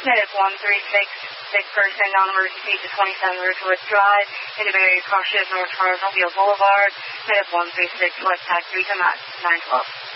Medic 136, sick person, non-emergency to 27 Ridgewood Drive, individual car shift north towards Mobile Boulevard. Medic 136, left taxi to Matt 912.